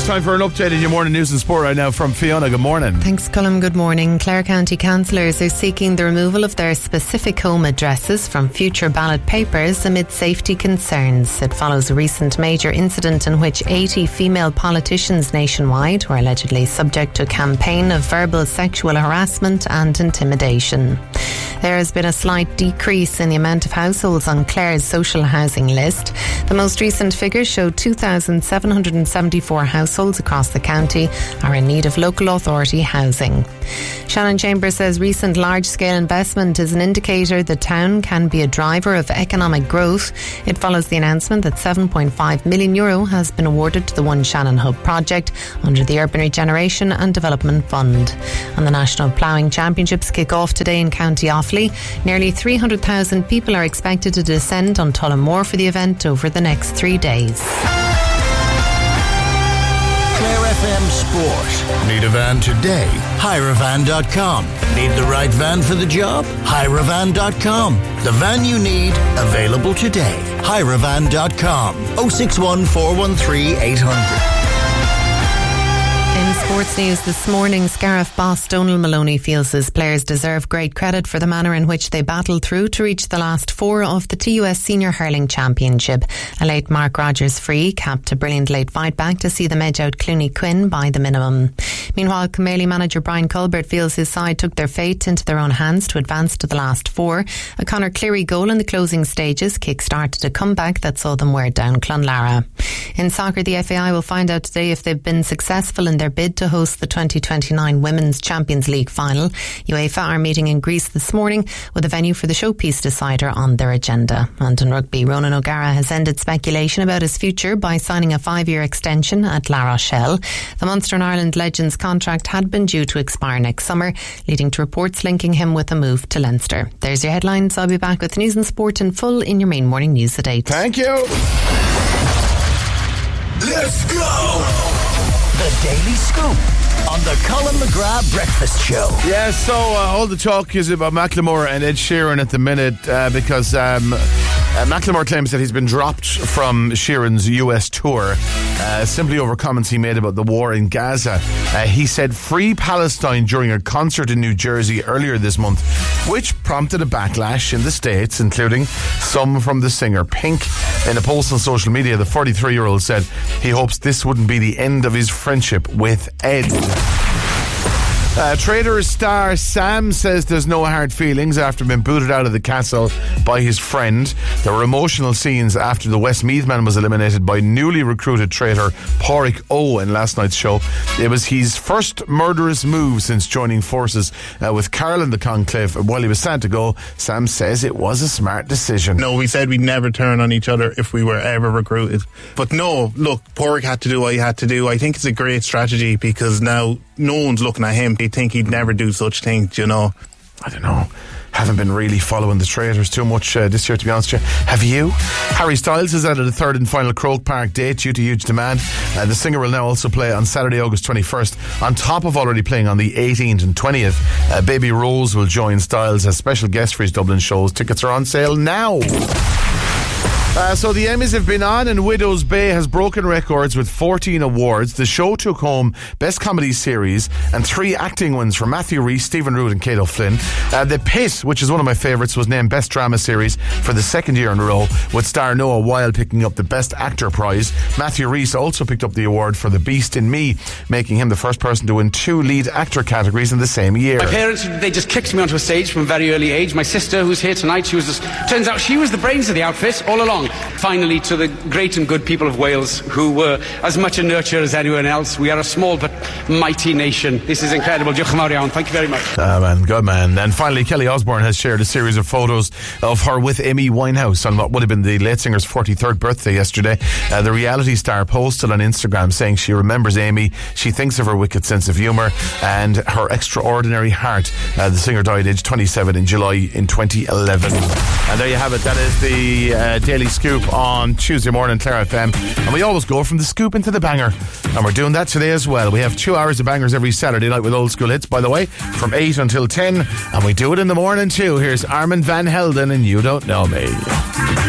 It's time for an update in your morning news and sport right now from Fiona. Good morning. Thanks, Colm. Good morning. Clare County councillors are seeking the removal of their specific home addresses from future ballot papers amid safety concerns. It follows a recent major incident in which 80 female politicians nationwide were allegedly subject to a campaign of verbal sexual harassment and intimidation. There has been a slight decrease in the amount of households on Clare's social housing list. The most recent figures show 2,774 households across the county are in need of local authority housing. Shannon Chambers says recent large-scale investment is an indicator the town can be a driver of economic growth. It follows the announcement that €7.5 million has been awarded to the One Shannon Hub project under the Urban Regeneration and Development Fund. And the National Ploughing Championships kick off today in County Offaly. Nearly 300,000 people are expected to descend on Tullamore for the event over the next 3 days. Clare FM Sport. Need a van today? Hireavan.com. Need the right van for the job? Hireavan.com. The van you need, available today. Hireavan.com. 061 413 800. In sports news this morning, Scariff boss Donal Maloney feels his players deserve great credit for the manner in which they battled through to reach the last four of the TUS Senior Hurling Championship. A late Mark Rogers free capped a brilliant late fight back to see them edge out Clooney Quinn by the minimum. Meanwhile, Cameli manager Brian Colbert feels his side took their fate into their own hands to advance to the last four. A Conor Cleary goal in the closing stages kick-started a comeback that saw them wear down Clonlara. In soccer, the FAI will find out today if they've been successful in their bid to host the 2029 Women's Champions League final. UEFA are meeting in Greece this morning with a venue for the showpiece decider on their agenda. And in rugby, Ronan O'Gara has ended speculation about his future by signing a 5-year extension at La Rochelle. The Munster and Ireland legend's contract had been due to expire next summer, leading to reports linking him with a move to Leinster. There's your headlines. I'll be back with news and sport in full in your main morning news at 8. Thank you. Let's go! The Daily Scoop on the Colin McGrath Breakfast Show. Yeah, so all the talk is about Macklemore and Ed Sheeran at the minute because Macklemore claims that he's been dropped from Sheeran's US tour simply over comments he made about the war in Gaza. He said free Palestine during a concert in New Jersey earlier this month, which prompted a backlash in the States, including some from the singer Pink. In a post on social media, the 43-year-old said he hopes this wouldn't be the end of his friendship with Ed. Trader star Sam says there's no hard feelings after being booted out of the castle by his friend. There were emotional scenes after the Westmeath man was eliminated by newly recruited traitor Pádraig Ó in last night's show. It was his first murderous move since joining forces with Carl in the conclave. While he was sad to go, Sam says it was a smart decision. No, we said we'd never turn on each other if we were ever recruited. But no, look, Pádraig had to do what he had to do. I think it's a great strategy because now no one's looking at him. He'd think he'd never do such things, you know. I don't know. Haven't been really following the traitors too much this year, to be honest with you. Have you? Harry Styles has added a third and final Croke Park date due to huge demand. The singer will now also play on Saturday, August 21st, on top of already playing on the 18th and 20th. Baby Rose will join Styles as special guest for his Dublin shows. Tickets are on sale now. So the Emmys have been on and Widow's Bay has broken records with 14 awards. The show took home Best Comedy Series and 3 acting wins for Matthew Rhys, Stephen Root and Kate O'Flynn. The Pit, which is one of my favourites, was named Best Drama Series for the second year in a row, with star Noah Weil picking up the Best Actor prize. Matthew Rhys also picked up the award for The Beast in Me, making him the first person to win 2 lead actor categories in the same year. My parents, they just kicked me onto a stage from a very early age. My sister, who's here tonight, turns out she was the brains of the outfit all along. Finally, to the great and good people of Wales, who were as much a nurture as anyone else. We are a small but mighty nation. This is incredible. Diolch yn fawr iawn. Thank you very much. Man, good man. And finally, Kelly Osbourne has shared a series of photos of her with Amy Winehouse on what would have been the late singer's 43rd birthday yesterday. The reality star posted on Instagram saying she remembers Amy, she thinks of her wicked sense of humour and her extraordinary heart. The singer died aged 27 in July in 2011. And there you have it. That is the Daily Scoop on Tuesday morning, Clare FM. And we always go from the scoop into the banger. And we're doing that today as well. We have 2 hours of bangers every Saturday night with old school hits, by the way, from 8 until 10. And we do it in the morning too. Here's Armand Van Helden and You Don't Know Me.